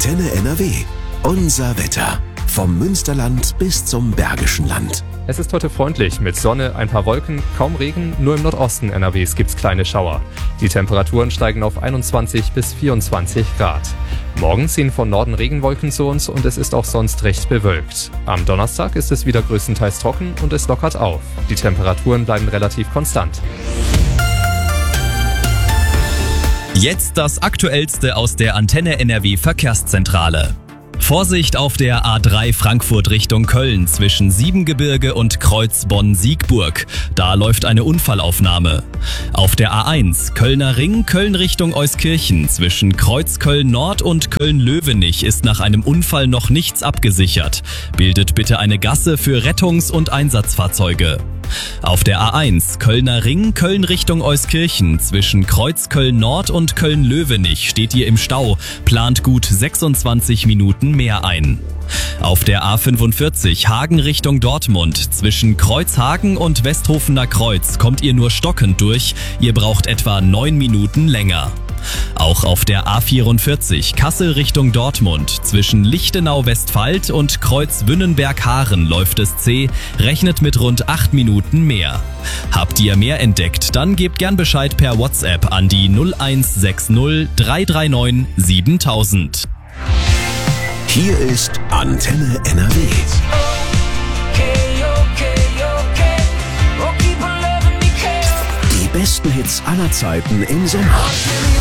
Antenne NRW. Unser Wetter. Vom Münsterland bis zum Bergischen Land. Es ist heute freundlich mit Sonne, ein paar Wolken, kaum Regen, nur im Nordosten NRWs gibt's kleine Schauer. Die Temperaturen steigen auf 21 bis 24 Grad. Morgen ziehen von Norden Regenwolken zu uns und es ist auch sonst recht bewölkt. Am Donnerstag ist es wieder größtenteils trocken und es lockert auf. Die Temperaturen bleiben relativ konstant. Jetzt das Aktuellste aus der Antenne NRW Verkehrszentrale. Vorsicht auf der A3 Frankfurt Richtung Köln zwischen Siebengebirge und Kreuz Bonn-Siegburg. Da läuft eine Unfallaufnahme. Auf der A1 Kölner Ring Köln Richtung Euskirchen zwischen Kreuz Köln Nord und Köln-Löwenich ist nach einem Unfall noch nichts abgesichert. Bildet bitte eine Gasse für Rettungs- und Einsatzfahrzeuge. Auf der A1 Kölner Ring Köln Richtung Euskirchen zwischen Kreuz Köln Nord und Köln-Löwenich steht ihr im Stau, plant gut 26 Minuten mehr ein. Auf der A45 Hagen Richtung Dortmund zwischen Kreuzhagen und Westhofener Kreuz kommt ihr nur stockend durch, ihr braucht etwa 9 Minuten länger. Auch auf der A44 Kassel Richtung Dortmund zwischen Lichtenau-Westfalt und Kreuz-Wünnenberg-Haaren läuft es zäh, rechnet mit rund 8 Minuten mehr. Habt ihr mehr entdeckt, dann gebt gern Bescheid per WhatsApp an die 0160 339 7000. Hier ist Antenne NRW. Die besten Hits aller Zeiten im Sommer.